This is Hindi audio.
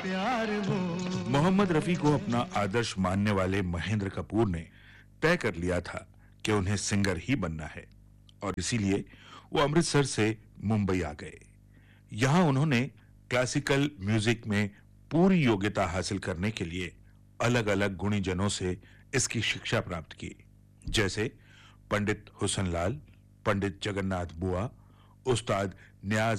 प्यार वो। मोहम्मद रफी को अपना आदर्श मानने वाले महेंद्र कपूर ने तय कर लिया था कि उन्हें सिंगर ही बनना है और इसीलिए वो अमृतसर से मुंबई आ गए। यहां उन्होंने क्लासिकल म्यूजिक में पूरी योग्यता हासिल करने के लिए अलग-अलग गुणीजनों से इसकी शिक्षा प्राप्त की, जैसे पंडित हुसन लाल, पंडित जगन्नाथ बुआ, उस्ताद न्याज